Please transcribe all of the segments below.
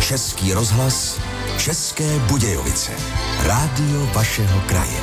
Český rozhlas, České Budějovice. Rádio vašeho kraje.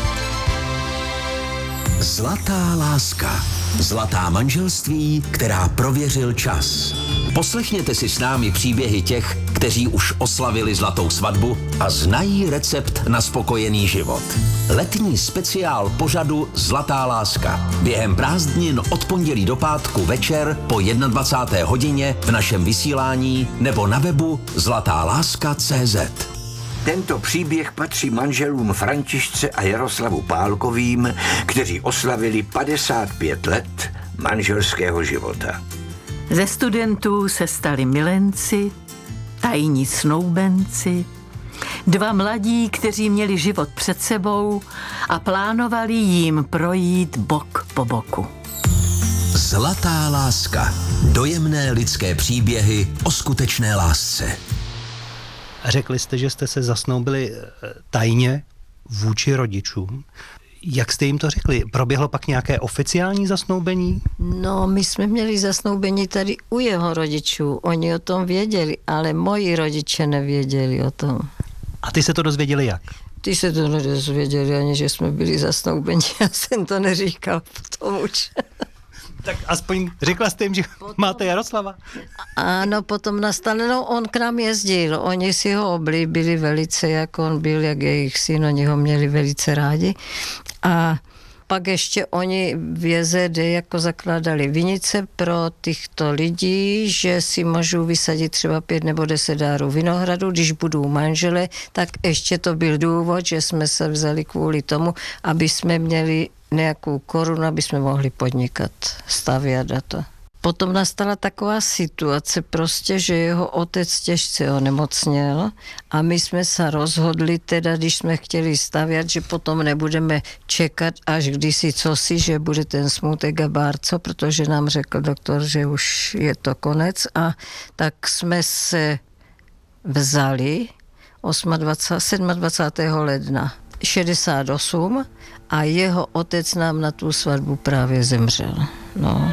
Zlatá láska. Zlatá manželství, která prověřil čas. Poslechněte si s námi příběhy těch, kteří už oslavili zlatou svatbu a znají recept na spokojený život. Letní speciál pořadu Zlatá láska. Během prázdnin od pondělí do pátku večer po 21. hodině v našem vysílání nebo na webu zlatáláska.cz. Tento příběh patří manželům Františce a Jaroslavu Pálkovým, kteří oslavili 55 let manželského života. Ze studentů se stali milenci, tajní snoubenci, dva mladí, kteří měli život před sebou a plánovali jim projít bok po boku. Zlatá láska. Dojemné lidské příběhy o skutečné lásce. Řekli jste, že jste se zasnoubili tajně vůči rodičům. Jak jste jim to řekli? Proběhlo pak nějaké oficiální zasnoubení? No, my jsme měli zasnoubení tady u jeho rodičů. Oni o tom věděli, ale moji rodiče nevěděli o tom. A ty se to dozvěděli jak? Ty se to nedozvěděli ani, že jsme byli zasnoubeni. Já jsem to neříkal potom už. Tak aspoň řekla jste jim, že máte Jaroslava? Ano, potom nastane, no on k nám jezdil, oni si ho oblíbili velice, jak on byl, jak jejich syn, oni ho měli velice rádi. A pak ještě oni v JZD jako zakládali vinice pro těchto lidí, že si můžou vysadit třeba 5 nebo 10 dárů vinohradu, když budou manžele, tak ještě to byl důvod, že jsme se vzali kvůli tomu, aby jsme měli nějakou korunu, aby jsme mohli podnikat, stavět a to. Potom nastala taková situace prostě, že jeho otec těžce onemocněl a my jsme se rozhodli teda, když jsme chtěli stavět, že potom nebudeme čekat až kdysi cosi, že bude ten smutek a bárco, protože nám řekl doktor, že už je to konec a tak jsme se vzali 27. ledna 68 a jeho otec nám na tu svatbu právě zemřel. No.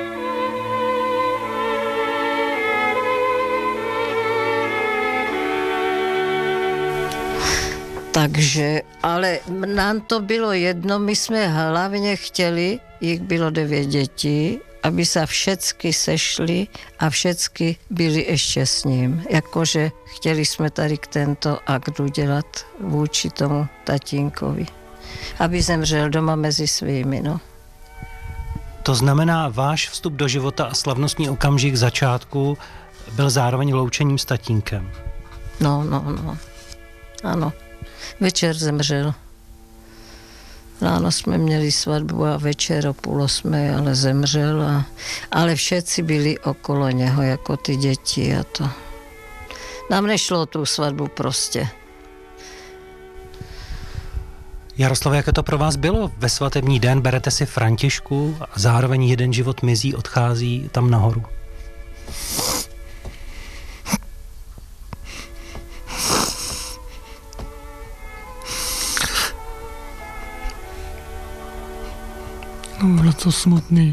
Takže, ale nám to bylo jedno, my jsme hlavně chtěli, jich bylo 9 dětí, aby se všecky sešli a všecky byli ještě s ním. Jakože chtěli jsme tady k tento akt udělat vůči tomu tatínkovi. Aby zemřel doma mezi svými, no. To znamená, váš vstup do života a slavnostní okamžik začátku byl zároveň loučením s tatínkem. No. Ano. Večer zemřel. Ráno jsme měli svatbu a večer o 7:30, ale zemřel. Ale všetci byli okolo něho, jako ty děti a to. Nám nešlo o tu svatbu prostě. Jaroslav, jak to pro vás bylo? Ve svatební den berete si Františku a zároveň jeden život mizí, odchází tam nahoru. No, bylo to smutný.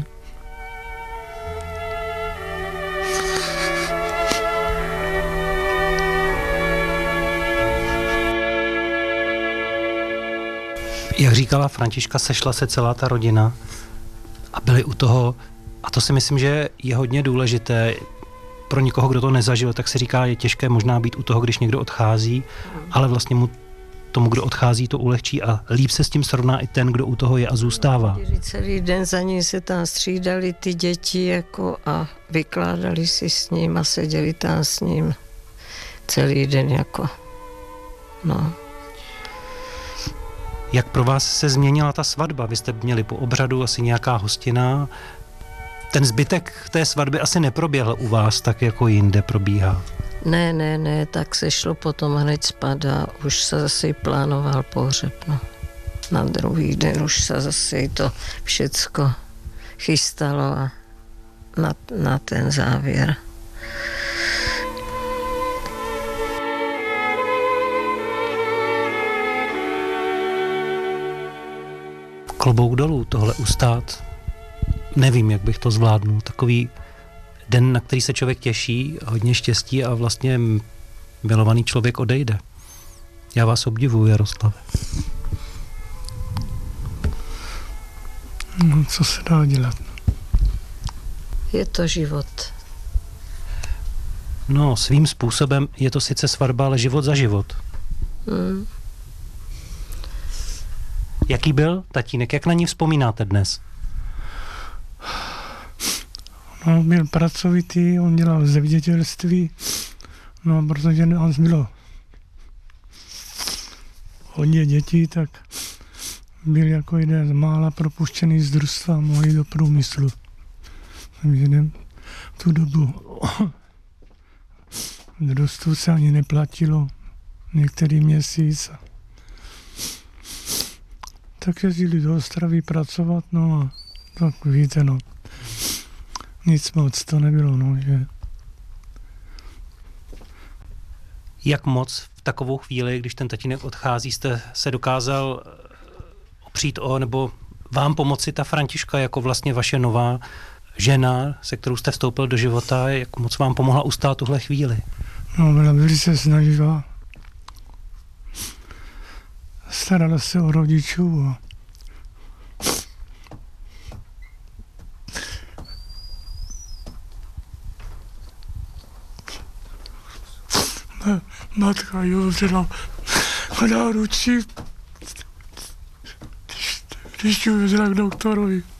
Jak říkala Františka, sešla se celá ta rodina a byli u toho, a to si myslím, že je hodně důležité pro někoho, kdo to nezažil, tak se říká, je těžké možná být u toho, když někdo odchází, ale vlastně tomu, kdo odchází, to ulehčí a líp se s tím srovná i ten, kdo u toho je a zůstává. Celý den za ním se tam střídali ty děti jako a vykládali si s ním a seděli tam s ním celý den jako, no. Jak pro vás se změnila ta svatba? Vy jste měli po obřadu asi nějaká hostina. Ten zbytek té svatby asi neproběhl u vás tak, jako jinde probíhá. Ne, tak se šlo potom hned spát a už se zase plánoval pohřeb, no. Na druhý den už se zase to všecko chystalo a na ten závěr. Klobouk dolů tohle ustát. Nevím, jak bych to zvládnul. Takový den, na který se člověk těší, hodně štěstí a vlastně milovaný člověk odejde. Já vás obdivuju, Jaroslave. No, co se dá dělat? Je to život. No, svým způsobem je to sice svatba, ale život za život. Jaký byl tatínek? Jak na ní vzpomínáte dnes? No, byl pracovitý, on dělal v zemědělství, no, protože nás bylo hodně dětí, tak byl jako jeden z mála propuštěný z družstva a mohl jít do průmyslu. Takže v tu dobu v družstvu se ani neplatilo některý měsíc. Tak jezdili do Ostravy pracovat, no a tak víte, no. Nic moc to nebylo, no, že... Jak moc v takovou chvíli, když ten tatínek odchází, jste se dokázal opřít o, nebo vám pomoci ta Františka jako vlastně vaše nová žena, se kterou jste vstoupil do života, jak moc vám pomohla ustát tuhle chvíli? No, byla velice snaživá. Starala se o rodičů a matka ji vzala na náručí, když ji vzala k doktorovi.